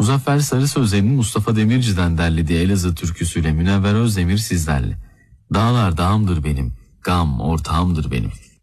Muzaffer Sarı Sözler'in Mustafa Demirci'den derlediği Elazığ türküsüyle Münevver Özdemir sizlerle. Dağlar dağımdır benim, gam ortağımdır benim.